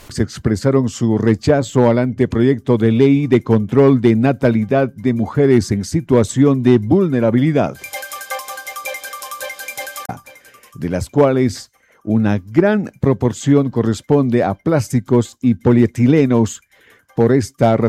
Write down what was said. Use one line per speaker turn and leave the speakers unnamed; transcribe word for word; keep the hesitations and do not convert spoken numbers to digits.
Se expresaron su rechazo al anteproyecto de ley de control de natalidad de mujeres en situación de vulnerabilidad, de las cuales una gran proporción corresponde a plásticos y polietilenos. Por esta razón,